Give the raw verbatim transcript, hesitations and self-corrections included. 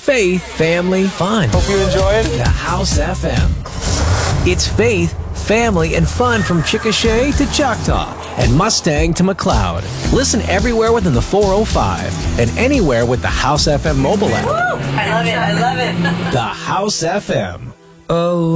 faith, family, fun. Hope you enjoyed The House F M. It's faith, family, and fun from Chickasha to Choctaw and Mustang to McLeod. Listen everywhere within the four oh five and anywhere with the House F M mobile app. Woo! I love it. I love it. The House F M. Oh.